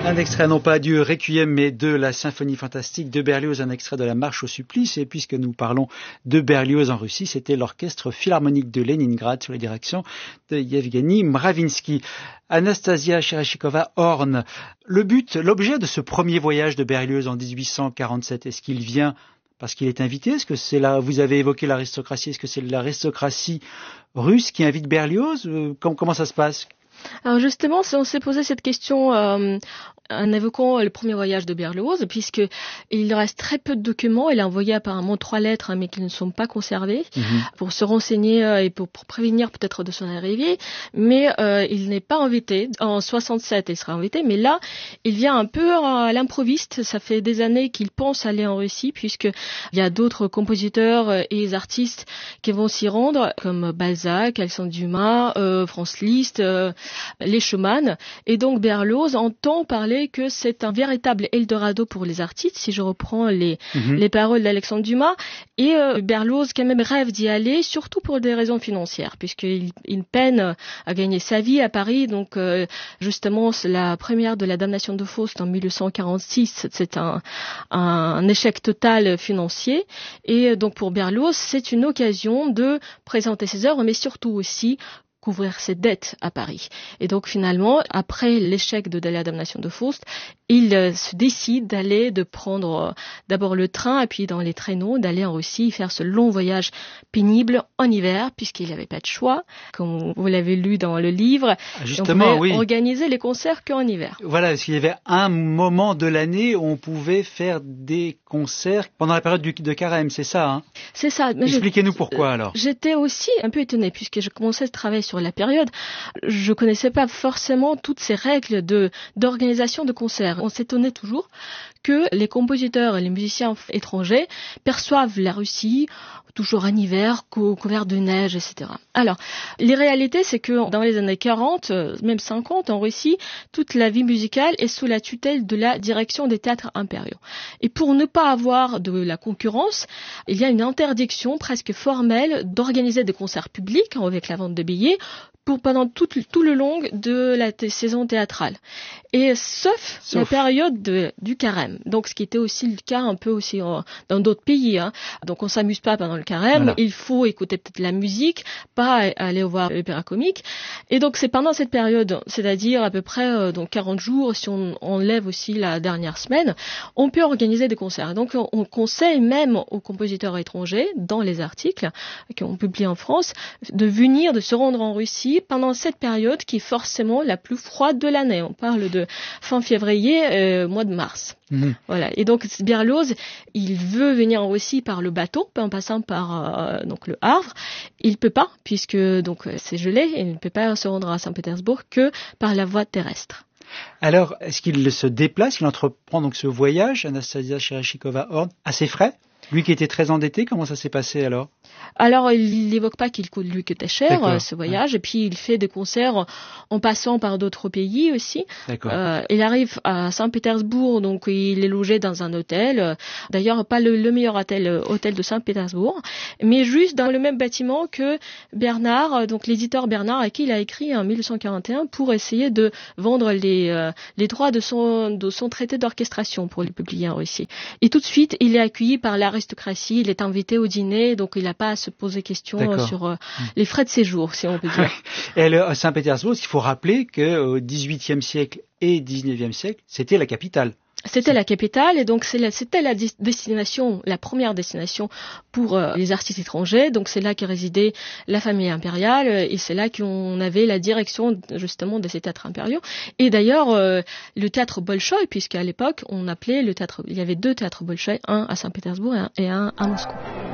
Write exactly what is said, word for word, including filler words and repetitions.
Un extrait, non pas du Requiem, mais de la symphonie fantastique de Berlioz, un extrait de la Marche au supplice. Et puisque nous parlons de Berlioz en Russie, c'était l'orchestre philharmonique de Leningrad sous la direction de Yevgeny Mravinsky. Anastasia Chereshikova-Horn, le but, l'objet de ce premier voyage de Berlioz en dix-huit cent quarante-sept, est-ce qu'il vient parce qu'il est invité? Est-ce que c'est là, vous avez évoqué l'aristocratie, est-ce que c'est l'aristocratie russe qui invite Berlioz? Comment, comment ça se passe? Alors justement, on s'est posé cette question euh, en évoquant le premier voyage de Berlioz, puisque il reste très peu de documents. Il a envoyé apparemment trois lettres, hein, mais qui ne sont pas conservées, mm-hmm. pour se renseigner euh, et pour, pour prévenir peut-être de son arrivée. Mais euh, il n'est pas invité. En soixante-sept, il sera invité, mais là, il vient un peu à l'improviste. Ça fait des années qu'il pense aller en Russie, puisque il y a d'autres compositeurs et artistes qui vont s'y rendre, comme Balzac, Alexandre Dumas, euh, Franz Liszt, euh, les Schumann. Et donc Berlioz entend parler que c'est un véritable Eldorado pour les artistes, si je reprends les, mm-hmm. les paroles d'Alexandre Dumas. Et euh, Berlioz quand même rêve d'y aller, surtout pour des raisons financières, puisqu'il il peine à gagner sa vie à Paris. Donc euh, justement, c'est la première de la damnation de Faust en mille huit cent quarante-six, c'est un, un échec total financier. Et donc pour Berlioz, c'est une occasion de présenter ses œuvres, mais surtout aussi couvrir ses dettes à Paris. Et donc finalement, après l'échec de la damnation de Faust, il euh, se décide d'aller, de prendre euh, d'abord le train et puis dans les traîneaux, d'aller en Russie faire ce long voyage pénible en hiver, puisqu'il n'avait pas de choix, comme vous l'avez lu dans le livre. Justement, on pouvait oui. organiser les concerts qu'en hiver. Voilà, parce qu'il y avait un moment de l'année où on pouvait faire des concerts pendant la période du, de carême, c'est ça, hein? C'est ça. Mais expliquez-nous pourquoi alors. J'étais aussi un peu étonnée, puisque je commençais à travailler sur la période. Je connaissais pas forcément toutes ces règles de d'organisation de concerts. On s'étonnait toujours que les compositeurs et les musiciens étrangers perçoivent la Russie toujours en hiver, cou- couvert de neige, et cetera. Alors, les réalités, c'est que dans les années quarante, même cinquante, en Russie, toute la vie musicale est sous la tutelle de la direction des théâtres impériaux. Et pour ne pas avoir de la concurrence, il y a une interdiction presque formelle d'organiser des concerts publics avec la vente de billets pour pendant tout, tout le long de la t- saison théâtrale. Et sauf, sauf. la période de, du carême. Donc, ce qui était aussi le cas un peu aussi en, dans d'autres pays, hein. Donc, on s'amuse pas pendant le carême. Voilà. Il faut écouter peut-être la musique, pas aller voir l'opéra comique. Et donc, c'est pendant cette période, c'est-à-dire à peu près euh, donc quarante jours, si on enlève aussi la dernière semaine, on peut organiser des concerts. Donc, on, on conseille même aux compositeurs étrangers, dans les articles qu'on publie en France, de venir, de se rendre en Russie pendant cette période qui est forcément la plus froide de l'année. On parle de fin février, euh, mois de mars. Mmh. Voilà. Et donc Berlioz, il veut venir en Russie par le bateau, en passant par euh, donc le Havre. Il peut pas, puisque donc c'est gelé, et il ne peut pas se rendre à Saint-Pétersbourg que par la voie terrestre. Alors, est-ce qu'il se déplace, il entreprend donc ce voyage, Anastasia Chereshikova-Horn, à ses frais? Lui qui était très endetté, comment ça s'est passé alors? Alors, il n'évoque pas qu'il coûte lui coûtait cher, D'accord. ce voyage, ouais. Et puis il fait des concerts en passant par d'autres pays aussi. D'accord. Euh, il arrive à Saint-Pétersbourg, donc il est logé dans un hôtel. D'ailleurs, pas le, le meilleur hôtel, hôtel de Saint-Pétersbourg, mais juste dans le même bâtiment que Bernard, donc l'éditeur Bernard, à qui il a écrit en mille huit cent quarante et un pour essayer de vendre les, euh, les droits de son, de son traité d'orchestration pour les publier en Russie. Et tout de suite, il est accueilli par l'aristocratie, il est invité au dîner, donc il n'a pas à se poser question D'accord. sur euh, les frais de séjour, si on peut dire. Et à Saint-Pétersbourg, il faut rappeler qu'au dix-huitième siècle et dix-neuvième siècle, c'était la capitale. C'était la capitale et donc c'est la, c'était la destination, la première destination pour euh, les artistes étrangers. Donc c'est là que résidait la famille impériale et c'est là qu'on avait la direction justement de ces théâtres impériaux. Et d'ailleurs euh, le théâtre Bolchoï, puisqu'à l'époque on appelait le théâtre, il y avait deux théâtres Bolchoï, un à Saint-Pétersbourg et un, et un à Moscou.